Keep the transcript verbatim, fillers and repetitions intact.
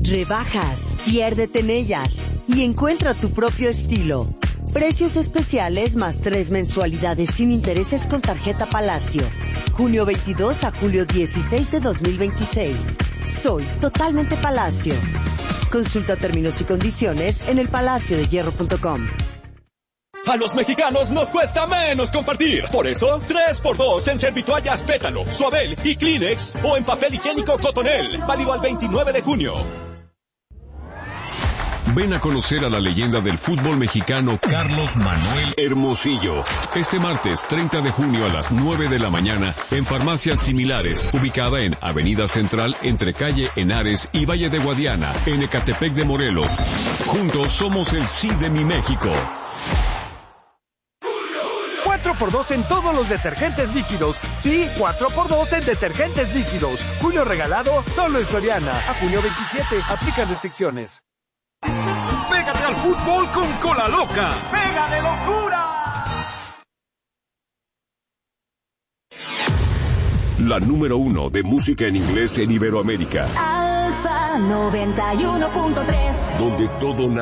Rebajas, piérdete en ellas y encuentra tu propio estilo. Precios especiales más tres mensualidades sin intereses con tarjeta Palacio. junio veintidós a julio dieciséis de dos mil veintiséis. Soy totalmente Palacio. Consulta términos y condiciones en el palacio de hierro punto com. A los mexicanos nos cuesta menos compartir. Por eso, tres por dos en Servitoallas Pétalo, Suabel y Kleenex o en papel higiénico Cotonel. Válido al veintinueve de junio. Ven a conocer a la leyenda del fútbol mexicano Carlos Manuel Hermosillo. Este martes treinta de junio a las nueve de la mañana en Farmacias Similares, ubicada en Avenida Central entre calle Henares y Valle de Guadiana, en Ecatepec de Morelos. Juntos somos el sí de mi México. cuatro por dos en todos los detergentes líquidos. Sí, cuatro por dos en detergentes líquidos. Julio regalado solo en Soriana. A junio veintisiete. Aplican restricciones. ¡Pégate al fútbol con Cola Loca! ¡Pega de locura! La número uno de música en inglés en Iberoamérica. Alfa noventa y uno punto tres. Donde todo nace.